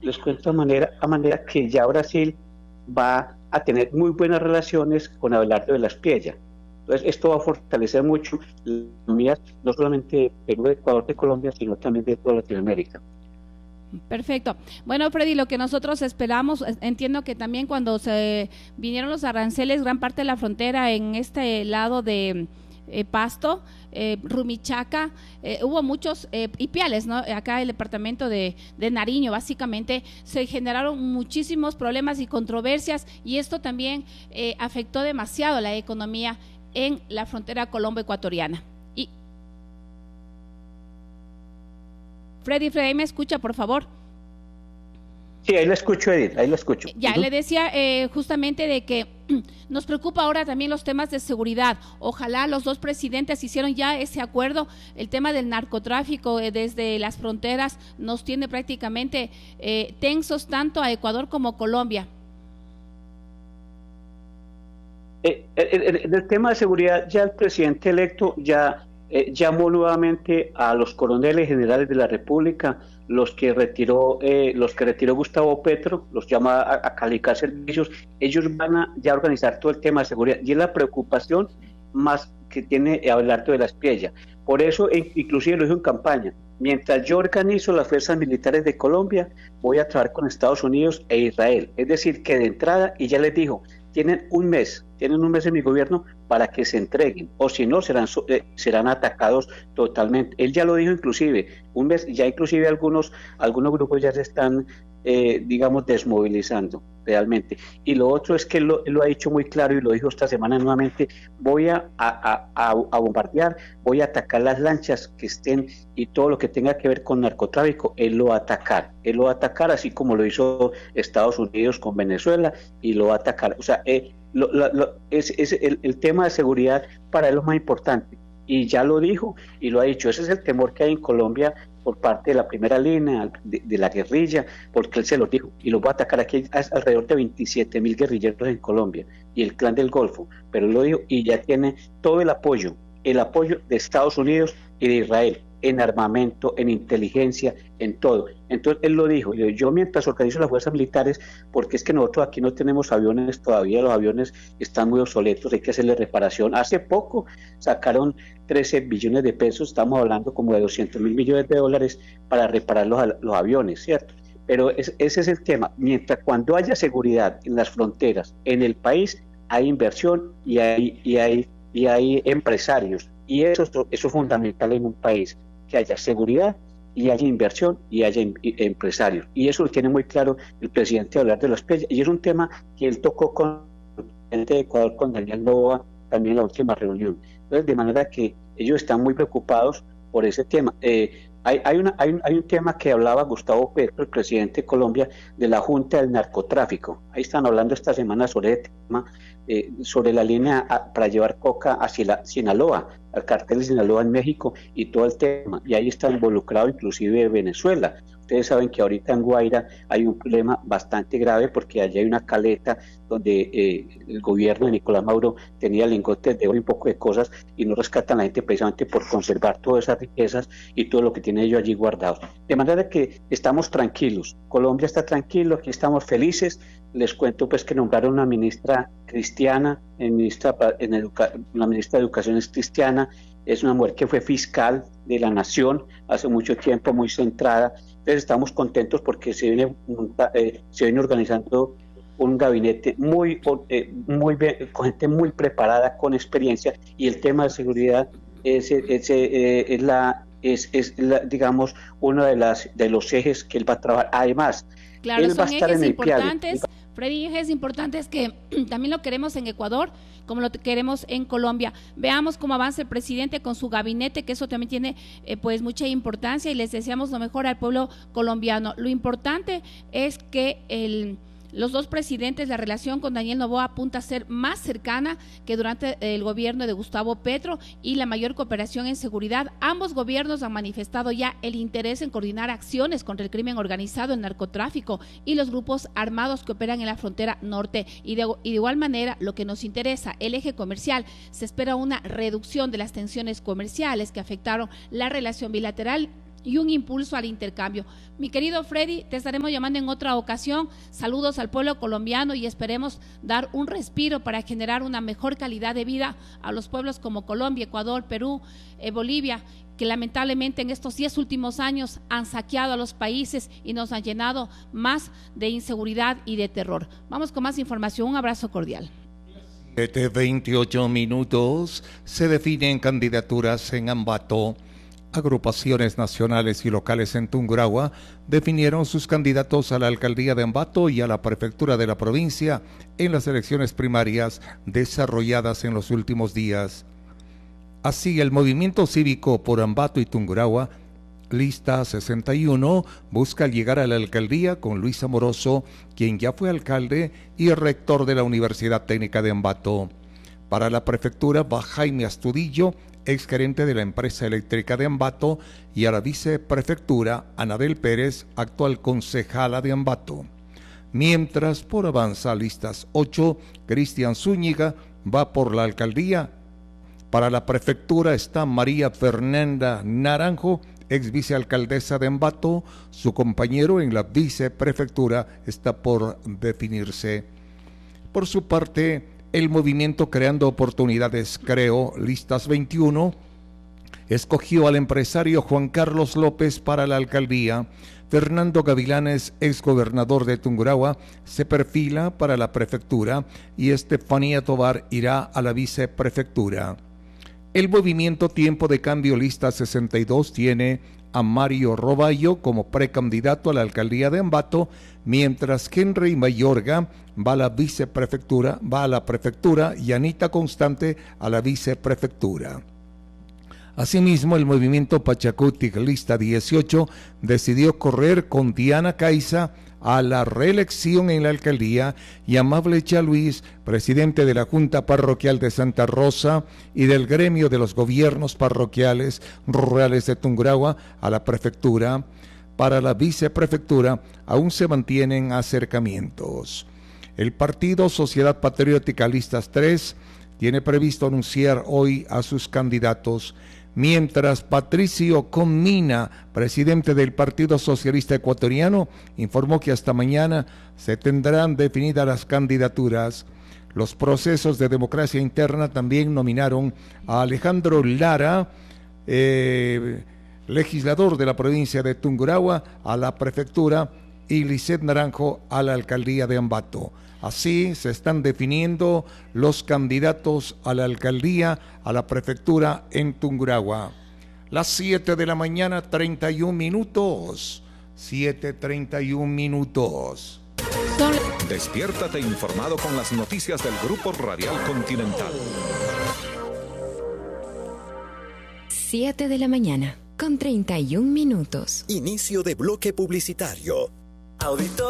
les cuento a manera que ya Brasil va a tener muy buenas relaciones con Abelardo de la Espriella. Entonces, esto va a fortalecer mucho las economías, no solamente de Perú, de Ecuador, de Colombia, sino también de toda Latinoamérica. Perfecto. Bueno, Freddy, lo que nosotros esperamos, entiendo que también cuando se vinieron los aranceles, gran parte de la frontera en este lado de Pasto, Rumichaca, hubo muchos Ipiales, ¿no? Acá el departamento de Nariño, básicamente se generaron muchísimos problemas y controversias, y esto también afectó demasiado la economía en la frontera colombo-ecuatoriana. Y Freddy, ¿me escucha, por favor? Sí, ahí lo escucho, Edith, ahí lo escucho. Ya, le decía justamente de que nos preocupa ahora también los temas de seguridad. Ojalá los dos presidentes hicieron ya ese acuerdo. El tema del narcotráfico desde las fronteras nos tiene prácticamente tensos tanto a Ecuador como Colombia. En el tema de seguridad, ya el presidente electo ya llamó nuevamente a los coroneles generales de la República, los que retiró Gustavo Petro, los llama a calificar servicios. Ellos van a ya organizar todo el tema de seguridad, y es la preocupación más que tiene Abelardo de la Espriella. Por eso, inclusive lo dijo en campaña: mientras yo organizo las fuerzas militares de Colombia, voy a trabajar con Estados Unidos e Israel. Es decir, que de entrada, y ya les dijo, tienen un mes en mi gobierno para que se entreguen, o si no serán atacados totalmente. Él ya lo dijo, inclusive un mes, ya inclusive algunos grupos ya se están digamos desmovilizando realmente. Y lo otro es que él lo ha dicho muy claro, y lo dijo esta semana nuevamente: voy a bombardear, voy a atacar las lanchas que estén, y todo lo que tenga que ver con narcotráfico, él lo va a atacar, así como lo hizo Estados Unidos con Venezuela, y lo va a atacar. O sea, el tema de seguridad para él es lo más importante, y ya lo dijo y lo ha dicho. Ese es el temor que hay en Colombia por parte de la primera línea de la guerrilla, porque él se lo dijo, y los va a atacar. Aquí hay alrededor de 27.000 guerrilleros en Colombia y el Clan del Golfo, pero él lo dijo, y ya tiene todo el apoyo de Estados Unidos y de Israel, en armamento, en inteligencia, en todo. Entonces él lo dijo: yo mientras organizo las fuerzas militares, porque es que nosotros aquí no tenemos aviones todavía, los aviones están muy obsoletos, hay que hacerle reparación. Hace poco sacaron 13 billones de pesos, estamos hablando como de 200.000 millones de dólares para reparar los aviones, ¿cierto? Pero ese es el tema. Cuando haya seguridad en las fronteras, en el país, hay inversión y hay empresarios, y eso es fundamental en un país, que haya seguridad y haya inversión y haya empresarios, y eso lo tiene muy claro el presidente Abelardo de la Espriella, y es un tema que él tocó con el presidente de Ecuador, con Daniel Noboa, también en la última reunión. Entonces, de manera que ellos están muy preocupados por ese tema. Hay un tema que hablaba Gustavo Petro, el presidente de Colombia, de la Junta del Narcotráfico. Ahí están hablando esta semana sobre el tema, sobre la línea para llevar coca hacia Sinaloa, al cartel de Sinaloa en México, y todo el tema. Y ahí está involucrado inclusive Venezuela. Ustedes saben que ahorita en Guaira hay un problema bastante grave, porque allá hay una caleta donde el gobierno de Nicolás Maduro tenía lingotes de oro y un poco de cosas, y no rescatan a la gente precisamente por conservar todas esas riquezas y todo lo que tiene ellos allí guardados. De manera que estamos tranquilos, Colombia está tranquilo, aquí estamos felices. Les cuento pues que nombraron una ministra cristiana, la ministra de Educación es cristiana, es una mujer que fue fiscal de la Nación hace mucho tiempo, muy centrada. Entonces estamos contentos porque se viene organizando un gabinete muy bien, con gente muy preparada, con experiencia, y el tema de seguridad digamos, uno de los ejes que él va a trabajar. Además, claro, él va a estar en el importantes, Freddy, ejes importantes que también lo queremos en Ecuador, como lo queremos en Colombia. Veamos cómo avanza el presidente con su gabinete, que eso también tiene pues mucha importancia, y les deseamos lo mejor al pueblo colombiano. Lo importante es que los dos presidentes, la relación con Daniel Noboa apunta a ser más cercana que durante el gobierno de Gustavo Petro, y la mayor cooperación en seguridad. Ambos gobiernos han manifestado ya el interés en coordinar acciones contra el crimen organizado, el narcotráfico y los grupos armados que operan en la frontera norte. Y de igual manera, lo que nos interesa, el eje comercial, se espera una reducción de las tensiones comerciales que afectaron la relación bilateral y un impulso al intercambio. Mi querido Freddy, te estaremos llamando en otra ocasión. Saludos al pueblo colombiano y esperemos dar un respiro para generar una mejor calidad de vida a los pueblos como Colombia, Ecuador, Perú, Bolivia, que lamentablemente en estos 10 últimos años han saqueado a los países y nos han llenado más de inseguridad y de terror. Vamos con más información. Un abrazo cordial. 7:28 se definen candidaturas en Ambato. Agrupaciones nacionales y locales en Tungurahua definieron sus candidatos a la alcaldía de Ambato y a la prefectura de la provincia en las elecciones primarias desarrolladas en los últimos días. Así, el movimiento cívico por Ambato y Tungurahua, lista 61, busca llegar a la alcaldía con Luis Amoroso, quien ya fue alcalde y rector de la Universidad Técnica de Ambato. Para la prefectura va Jaime Astudillo, exgerente de la empresa eléctrica de Ambato, y a la viceprefectura Anabel Pérez, actual concejala de Ambato. Mientras, por Avanza, listas 8, Cristian Zúñiga va por la alcaldía. Para la prefectura está María Fernanda Naranjo, ex vicealcaldesa de Ambato. Su compañero en la viceprefectura está por definirse. Por su parte, el movimiento Creando Oportunidades Creo, listas 21, escogió al empresario Juan Carlos López para la alcaldía. Fernando Gavilanes, exgobernador de Tungurahua, se perfila para la prefectura y Estefanía Tovar irá a la viceprefectura. El movimiento Tiempo de Cambio, lista 62, tiene a Mario Roballo como precandidato a la alcaldía de Ambato, mientras Henry Mayorga va a la prefectura y Anita Constante a la viceprefectura. Asimismo, el movimiento Pachacutic, lista 18, decidió correr con Diana Caiza a la reelección en la alcaldía y Amable Chaluis, presidente de la Junta Parroquial de Santa Rosa y del Gremio de los Gobiernos Parroquiales Rurales de Tungurahua, a la prefectura. Para la viceprefectura aún se mantienen acercamientos. El partido Sociedad Patriótica, listas 3, tiene previsto anunciar hoy a sus candidatos, mientras Patricio Conmina, presidente del Partido Socialista Ecuatoriano, informó que hasta mañana se tendrán definidas las candidaturas. Los procesos de democracia interna también nominaron a Alejandro Lara, legislador de la provincia de Tungurahua, a la prefectura, y Lisset Naranjo a la alcaldía de Ambato. Así se están definiendo los candidatos a la alcaldía, a la prefectura en Tungurahua. Las 7 de la mañana, 31 minutos. 7:31 minutos. Despiértate informado con las noticias del Grupo Radial Continental. 7 de la mañana, con 31 minutos. Inicio de bloque publicitario. Auditor.